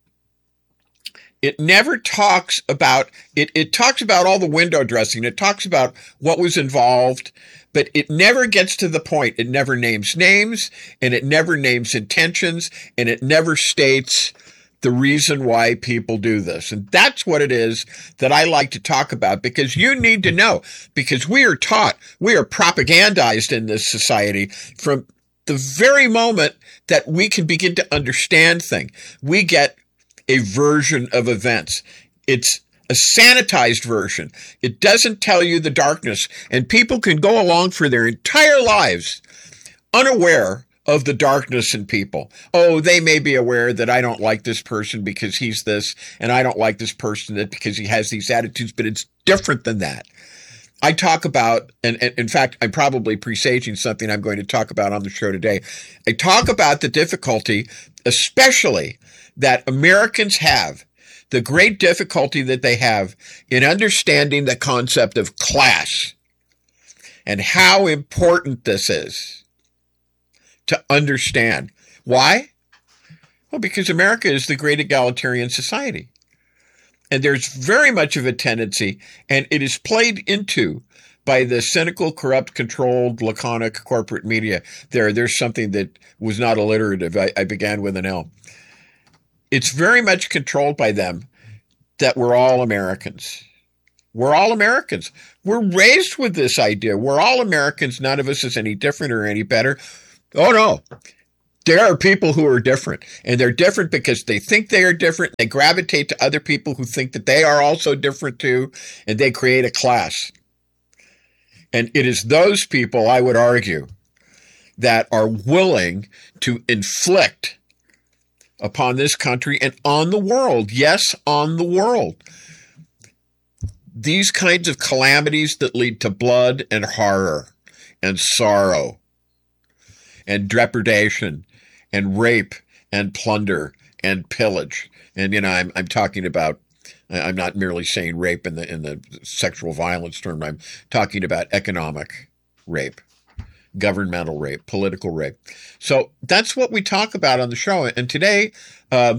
It never talks about it. It talks about all the window dressing. It talks about what was involved, but it never gets to the point. It never names names, and it never names intentions, and it never states the reason why people do this. And that's what it is that I like to talk about, because you need to know, because we are taught, we are propagandized in this society from the very moment that we can begin to understand things. We get a version of events. It's a sanitized version. It doesn't tell you the darkness, and people can go along for their entire lives unaware of the darkness in people. Oh, they may be aware that I don't like this person because he's this, and I don't like this person that because he has these attitudes, but it's different than that. I talk about, and, and in fact, I'm probably presaging something I'm going to talk about on the show today. I talk about the difficulty, especially that Americans have, the great difficulty that they have in understanding the concept of class and how important this is to understand. Why? Well, because America is the great egalitarian society. And there's very much of a tendency, and it is played into by the cynical, corrupt, controlled, laconic corporate media. There, there's something that was not alliterative. I, I began with an L. it's very much controlled by them that we're all Americans. We're all Americans. We're raised with this idea. We're all Americans. None of us is any different or any better. Oh, no. There are people who are different, and they're different because they think they are different. They gravitate to other people who think that they are also different too, and they create a class. And it is those people, I would argue, that are willing to inflict upon this country and on the world. Yes, on the world. These kinds of calamities that lead to blood and horror and sorrow and depredation and rape and plunder and pillage. And, you know, I'm, I'm talking about, I'm not merely saying rape in the, in the sexual violence term. I'm talking about economic rape, governmental rape, political rape. So that's what we talk about on the show. And today, uh,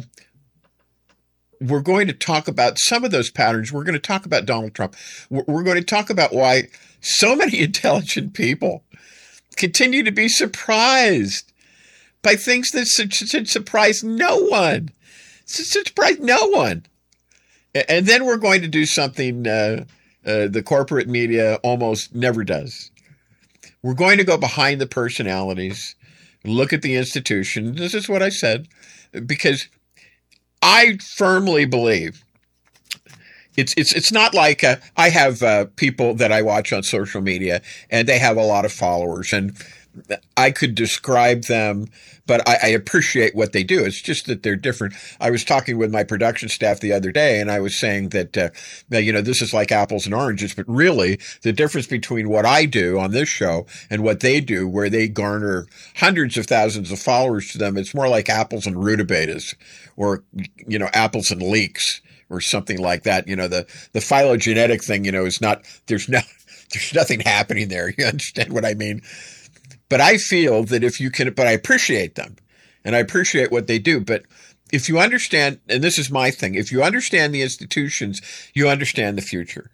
we're going to talk about some of those patterns. We're going to talk about Donald Trump. We're going to talk about why so many intelligent people continue to be surprised by things that should surprise no one. Should surprise no one. And then we're going to do something uh, uh, the corporate media almost never does. We're going to go behind the personalities, look at the institution. This is what I said, because I firmly believe it's it's it's not like uh, I have uh, people that I watch on social media and they have a lot of followers, and I could describe them, but I, I appreciate what they do. It's just that they're different. I was talking with my production staff the other day, and I was saying that, uh, that, you know, this is like apples and oranges, but really the difference between what I do on this show and what they do, where they garner hundreds of thousands of followers to them, it's more like apples and rutabagas, or, you know, apples and leeks, or something like that. You know, the, the phylogenetic thing, you know, is not, there's no, there's nothing happening there. You understand what I mean? But I feel that if you can, but I appreciate them and I appreciate what they do. But if you understand, and this is my thing, if you understand the institutions, you understand the future.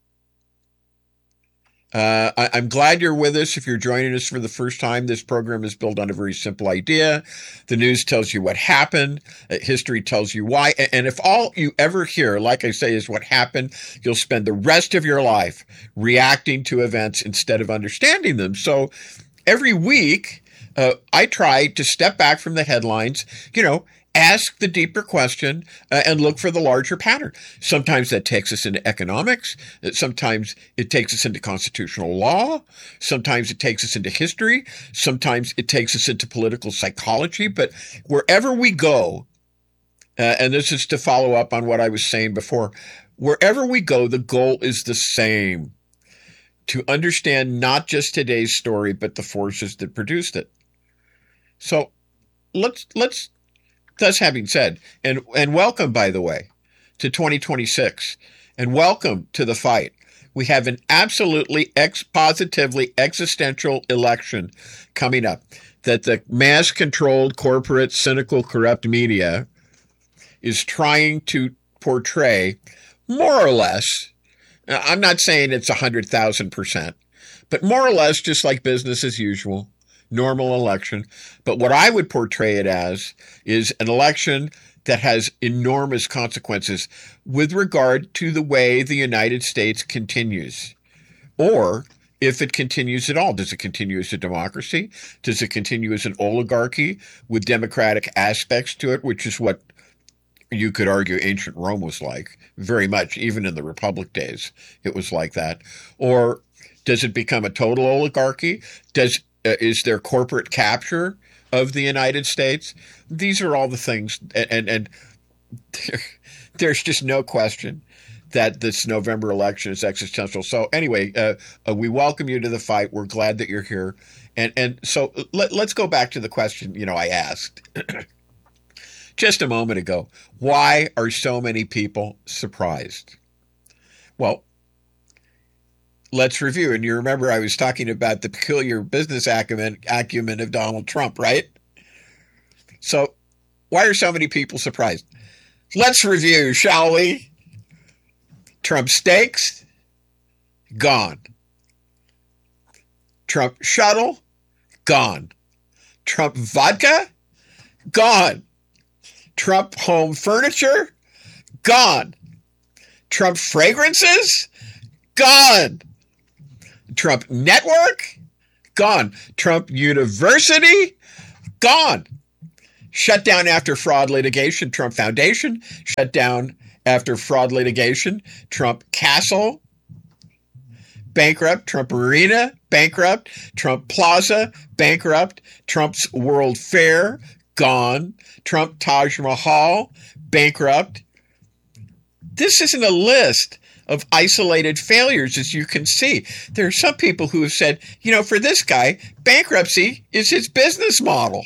Uh, I, I'm glad you're with us. If you're joining us for the first time, this program is built on a very simple idea. The news tells you what happened. Uh, history tells you why. And, and if all you ever hear, like I say, is what happened, you'll spend the rest of your life reacting to events instead of understanding them. So every week, uh, I try to step back from the headlines, you know, ask the deeper question uh, and look for the larger pattern. Sometimes that takes us into economics. Sometimes it takes us into constitutional law. Sometimes it takes us into history. Sometimes it takes us into political psychology. But wherever we go, uh, and this is to follow up on what I was saying before, wherever we go, the goal is the same: to understand not just today's story, but the forces that produced it. So let's, let's, thus having said, and, and welcome, by the way, to twenty twenty-six, and welcome to the fight. We have an absolutely ex- positively existential election coming up that the mass-controlled, corporate, cynical, corrupt media is trying to portray more or less. Now, I'm not saying it's one hundred thousand percent, but more or less just like business as usual, normal election. But what I would portray it as is an election that has enormous consequences with regard to the way the United States continues. Or if it continues at all. Does it continue as a democracy? Does it continue as an oligarchy with democratic aspects to it, which is what you could argue ancient Rome was like, very much, even in the Republic days, it was like that. Or does it become a total oligarchy? Does uh, is there corporate capture of the United States? These are all the things, and and, and there, there's just no question that this November election is existential. So anyway, uh, uh, we welcome you to the fight. We're glad that you're here, and and so let, let's go back to the question, you know, I asked just a moment ago. Why are so many people surprised? Well, let's review. And you remember I was talking about the peculiar business acumen, acumen of Donald Trump, right? So why are so many people surprised? Let's review, shall we? Trump steaks, gone. Trump shuttle, gone. Trump vodka, gone. Trump home furniture? Gone. Trump fragrances? Gone. Trump network? Gone. Trump University? Gone. Shut down after fraud litigation, Trump Foundation. Shut down after fraud litigation, Trump Castle. Bankrupt. Trump Arena, bankrupt. Trump Plaza, bankrupt. Trump's World Fair, gone. Trump Taj Mahal, bankrupt. This isn't a list of isolated failures, as you can see. There are some people who have said, you know, for this guy, bankruptcy is his business model.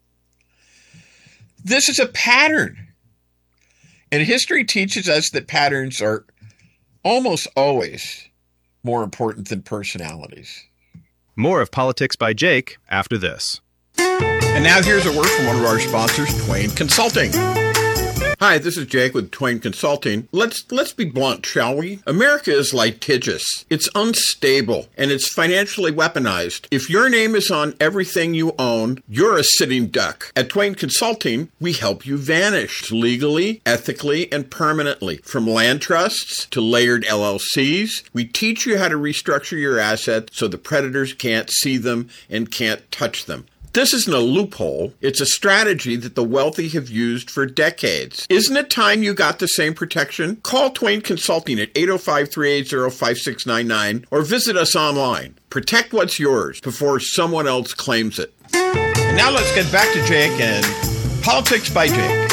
This is a pattern. And history teaches us that patterns are almost always more important than personalities. More of Politics by Jake after this. And now here's a word from one of our sponsors, Twain Consulting. Hi, this is Jake with Twain Consulting. Let's let's be blunt, shall we? America is litigious. It's unstable, and it's financially weaponized. If your name is on everything you own, you're a sitting duck. At Twain Consulting, we help you vanish legally, ethically, and permanently. From land trusts to layered L L Cs, we teach you how to restructure your assets so the predators can't see them and can't touch them. This isn't a loophole. It's a strategy that the wealthy have used for decades. Isn't it time you got the same protection? Call Twain Consulting at eight oh five, three eight zero, five six nine nine or visit us online. Protect what's yours before someone else claims it. And now let's get back to Jake and Politics by Jake.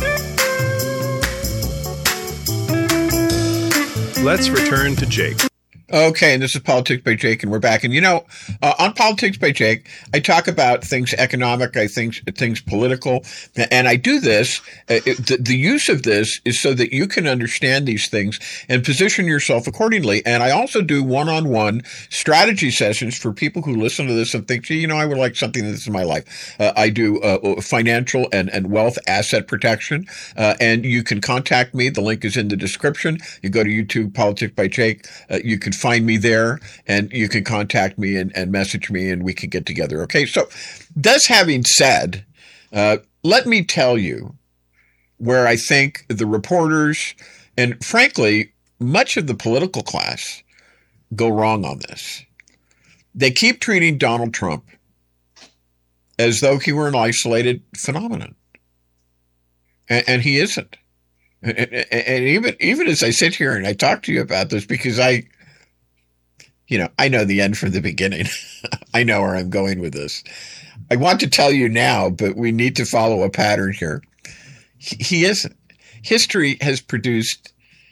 Let's return to Jake. Okay, and this is Politics by Jake, and we're back. And, you know, uh, on Politics by Jake, I talk about things economic, I think things political, and I do this. Uh, it, the, the use of this is so that you can understand these things and position yourself accordingly. And I also do one-on-one strategy sessions for people who listen to this and think, gee, you know, I would like something that's in my life. Uh, I do uh, financial and, and wealth asset protection, uh, and you can contact me. The link is in the description. You go to YouTube, Politics by Jake. Uh, you can find me there, and you can contact me and, and message me, and we can get together. Okay, so this having said, uh, let me tell you where I think the reporters and, frankly, much of the political class go wrong on this. They keep treating Donald Trump as though he were an isolated phenomenon, and, and he isn't. And, and even even as I sit here and I talk to you about this, because I You know, I know the end from the beginning. I know where I'm going with this. I want to tell you now, but we need to follow a pattern here. He, he isn't. History has produced,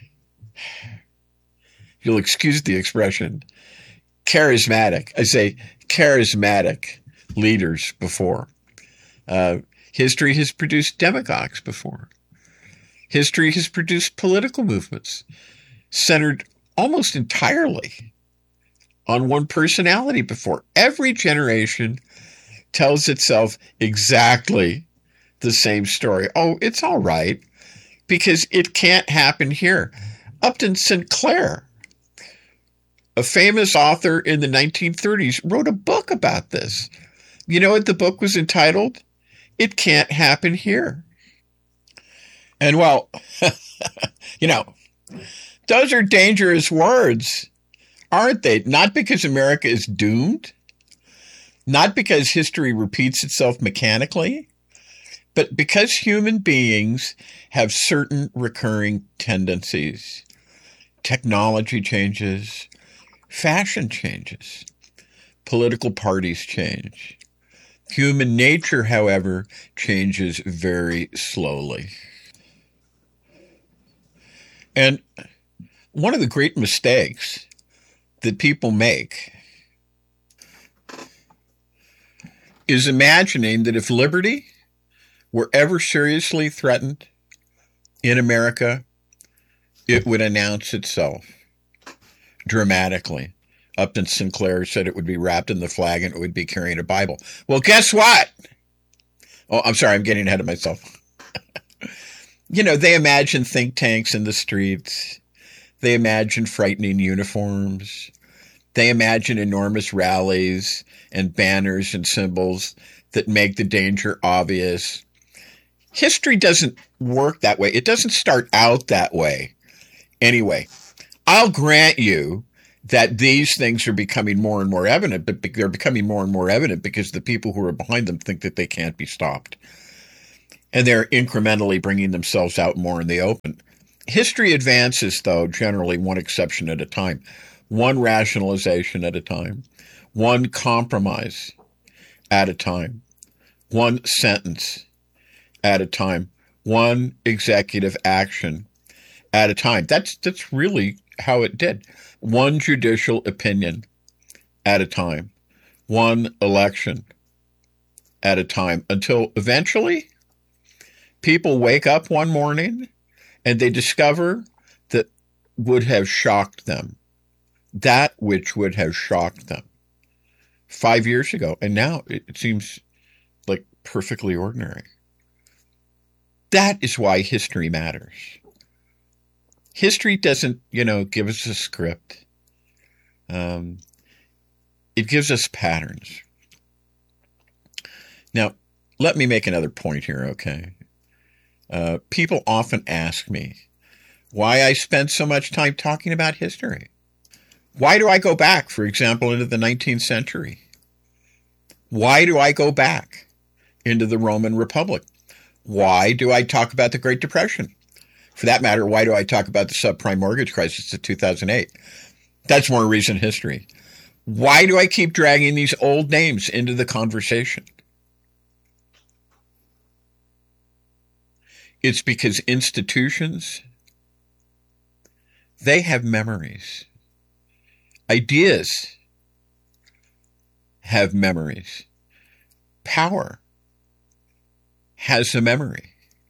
you'll excuse the expression, charismatic. I say charismatic leaders before. Uh, history has produced demagogues before. History has produced political movements centered almost entirely on one personality before. Every generation tells itself exactly the same story. Oh, it's all right because it can't happen here. Upton Sinclair, a famous author in the nineteen thirties, wrote a book about this. You know what the book was entitled? It Can't Happen Here. And well, you know, those are dangerous words, aren't they? Not because America is doomed, not because history repeats itself mechanically, but because human beings have certain recurring tendencies. Technology changes, fashion changes, political parties change. Human nature, however, changes very slowly. And one of the great mistakes that people make is imagining that if liberty were ever seriously threatened in America, it would announce itself dramatically. Upton Sinclair said it would be wrapped in the flag and it would be carrying a Bible. Well, guess what? Oh, I'm sorry, I'm getting ahead of myself. You know, they imagine think tanks in the streets. They imagine frightening uniforms. They imagine enormous rallies and banners and symbols that make the danger obvious. history doesn't work that way. It doesn't start out that way. Anyway, I'll grant you that these things are becoming more and more evident, but they're becoming more and more evident because the people who are behind them think that they can't be stopped. And they're incrementally bringing themselves out more in the open. History advances, though, generally one exception at a time, one rationalization at a time, one compromise at a time, one sentence at a time, one executive action at a time. That's that's really how it did. One judicial opinion at a time, one election at a time, until eventually people wake up one morning and they discover that would have shocked them, that which would have shocked them five years ago. And now it seems like perfectly ordinary. That is why history matters. History doesn't, you know, give us a script. Um, it gives us patterns. Now, let me make another point here, okay? Uh, people often ask me why I spend so much time talking about history. Why do I go back, for example, into the nineteenth century? Why do I go back into the Roman Republic? Why do I talk about the Great Depression? For that matter, why do I talk about the subprime mortgage crisis of two thousand eight? That's more recent history. Why do I keep dragging these old names into the conversation? It's because institutions, they have memories. Ideas have memories. Power has a memory.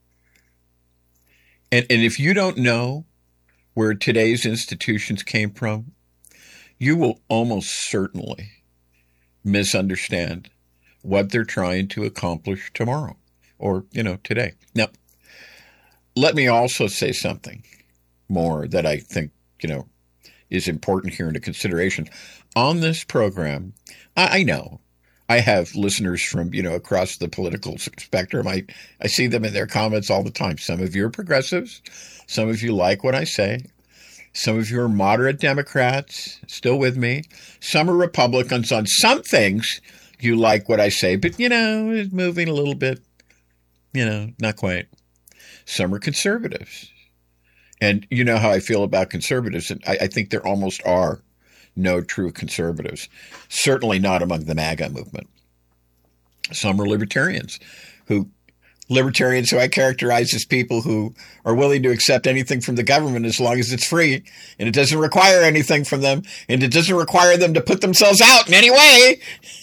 And, and if you don't know where today's institutions came from, you will almost certainly misunderstand what they're trying to accomplish tomorrow or, you know, today. Now, let me also say something more that I think, you know, is important here into consideration. On this program, I, I know I have listeners from, you know, across the political spectrum. I, I see them in their comments all the time. Some of you are progressives. Some of you like what I say. Some of you are moderate Democrats, still with me. Some are Republicans. On some things, you like what I say, but, you know, it's moving a little bit, you know, not quite. Some are conservatives. And you know how I feel about conservatives. And I, I think there almost are no true conservatives, certainly not among the MAGA movement. Some are libertarians, who libertarians who I characterize as people who are willing to accept anything from the government as long as it's free and it doesn't require anything from them and it doesn't require them to put themselves out in any way.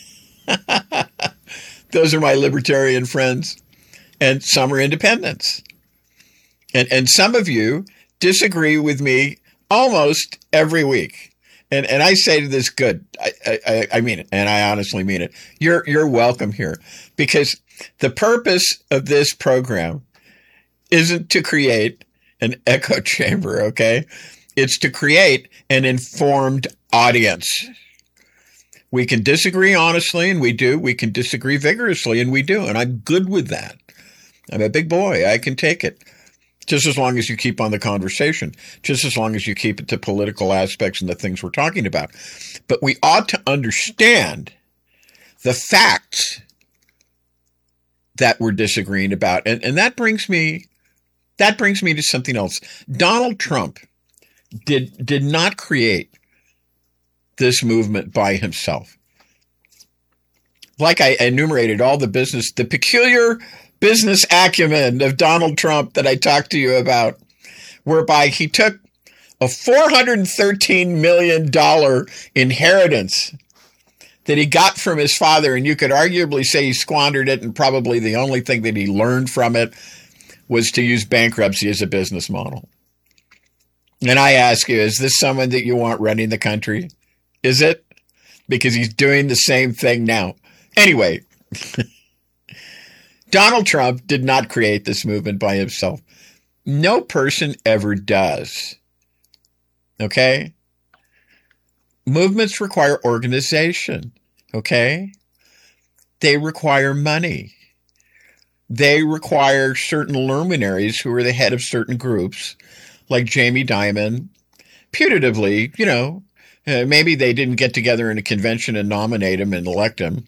Those are my libertarian friends. And some are independents. And and some of you disagree with me almost every week. And and I say to this, good. I, I, I mean it. And I honestly mean it. You're you're welcome here. Because the purpose of this program isn't to create an echo chamber, okay? It's to create an informed audience. We can disagree honestly, and we do. We can disagree vigorously, and we do. And I'm good with that. I'm a big boy. I can take it. Just as long as you keep on the conversation, just as long as you keep it to political aspects and the things we're talking about. But we ought to understand the facts that we're disagreeing about. And, and that brings me, that brings me to something else. Donald Trump did, did not create this movement by himself. Like I enumerated all the business, the peculiar business acumen of Donald Trump that I talked to you about, whereby he took a four hundred thirteen million dollars inheritance that he got from his father, and you could arguably say he squandered it, and probably the only thing that he learned from it was to use bankruptcy as a business model. And I ask you, is this someone that you want running the country? Is it? Because he's doing the same thing now. Anyway, Donald Trump did not create this movement by himself. No person ever does. Okay? Movements require organization. Okay? They require money. They require certain luminaries who are the head of certain groups, like Jamie Dimon, putatively, you know, uh, maybe they didn't get together in a convention and nominate him and elect him.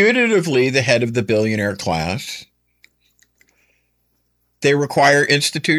Putatively, the head of the billionaire class. They require institutions.